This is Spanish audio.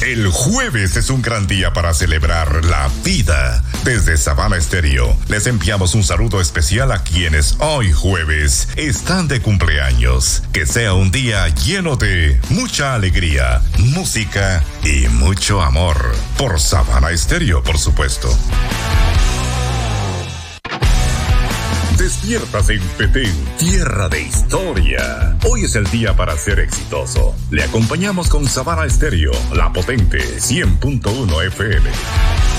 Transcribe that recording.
El jueves es un gran día para celebrar la vida. Desde Sabana Estéreo, les enviamos un saludo especial a quienes hoy jueves están de cumpleaños. Que sea un día lleno de mucha alegría, música y mucho amor. Por Sabana Estéreo, por supuesto. Despiertas en Petén, tierra de historia. Hoy es el día para ser exitoso. Le acompañamos con Sabana Estéreo, la potente 100.1 FM.